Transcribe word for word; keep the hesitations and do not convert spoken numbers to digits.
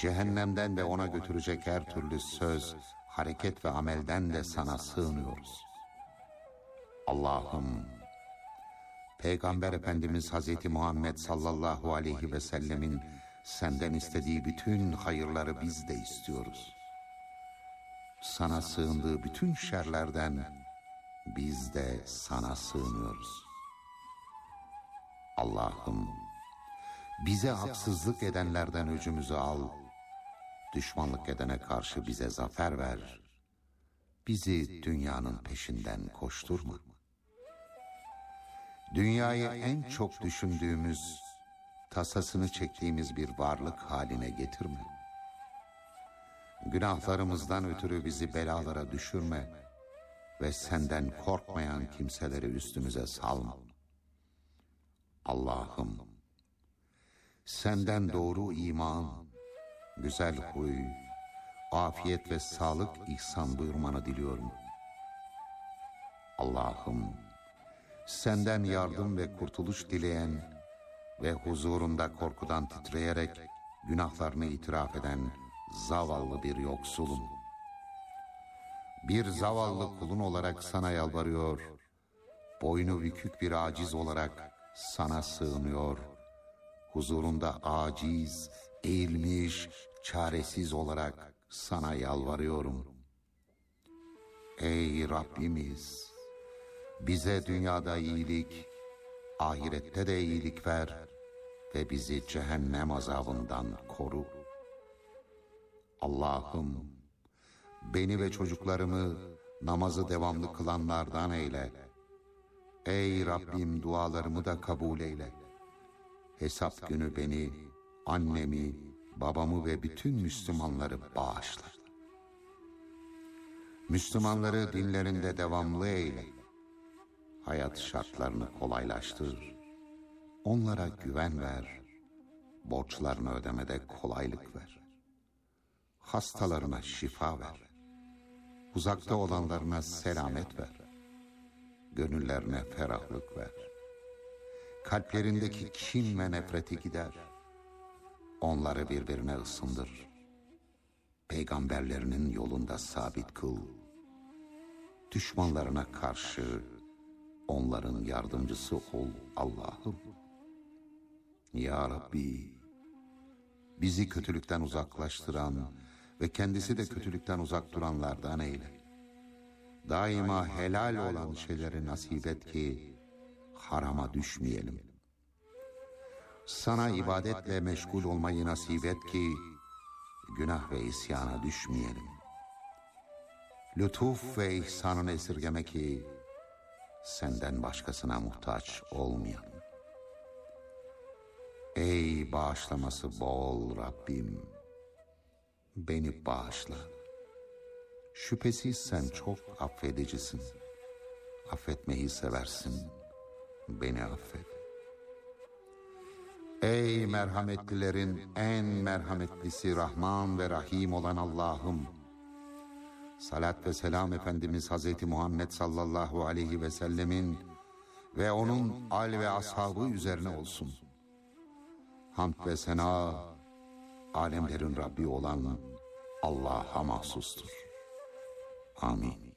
cehennemden ve ona götürecek her türlü söz, hareket ve amelden de sana sığınıyoruz. Allah'ım, Peygamber Efendimiz Hazreti Muhammed sallallahu aleyhi ve sellemin senden istediği bütün hayırları biz de istiyoruz. Sana sığındığı bütün şerlerden biz de sana sığınıyoruz. Allah'ım, bize haksızlık edenlerden öcümüzü al, düşmanlık edene karşı bize zafer ver, bizi dünyanın peşinden koşturma. Dünyayı en çok düşündüğümüz, tasasını çektiğimiz bir varlık haline getirme. Günahlarımızdan ötürü bizi belalara düşürme ve senden korkmayan kimseleri üstümüze salma. Allah'ım, senden doğru iman, güzel huy, afiyet ve sağlık ihsan buyurmanı diliyorum. Allah'ım, senden yardım ve kurtuluş dileyen ve huzurunda korkudan titreyerek günahlarını itiraf eden zavallı bir yoksulum. Bir zavallı kulun olarak sana yalvarıyor, boynu bükük bir aciz olarak sana sığınıyor, huzurunda aciz, eğilmiş, çaresiz olarak sana yalvarıyorum. Ey Rabbimiz, bize dünyada iyilik, ahirette de iyilik ver ve bizi cehennem azabından koru. Allah'ım, beni ve çocuklarımı namazı devamlı kılanlardan eyle. Ey Rabbim, dualarımı da kabul eyle. Hesap günü beni, annemi, babamı ve bütün Müslümanları bağışla. Müslümanları dinlerinde devamlı eyle. Hayat şartlarını kolaylaştır. Onlara güven ver. Borçlarını ödemede kolaylık ver. Hastalarına şifa ver. Uzakta olanlarına selamet ver. Gönüllerine ferahlık ver. Kalplerindeki kin ve nefreti gider. Onları birbirine ısındır. Peygamberlerinin yolunda sabit kıl. Düşmanlarına karşı onların yardımcısı ol Allah'ım. Ya Rabbi, bizi kötülükten uzaklaştıran ve kendisi de kötülükten uzak duranlardan eyle. Daima helal olan şeyleri nasip et ki harama düşmeyelim. Sana ibadetle meşgul olmayı nasip et ki günah ve isyana düşmeyelim. Lütuf ve ihsanını esirgeme ki senden başkasına muhtaç olmayalım. Ey bağışlaması bol Rabbim, beni bağışla. Şüphesiz sen çok affedicisin. Affetmeyi seversin. Beni affet. Ey merhametlilerin en merhametlisi Rahman ve Rahim olan Allah'ım, salat ve selam Efendimiz Hazreti Muhammed sallallahu aleyhi ve sellemin ve onun al ve ashabı üzerine olsun. Hamd ve sena, alemlerin Rabbi olan Allah'a mahsustur. Amin.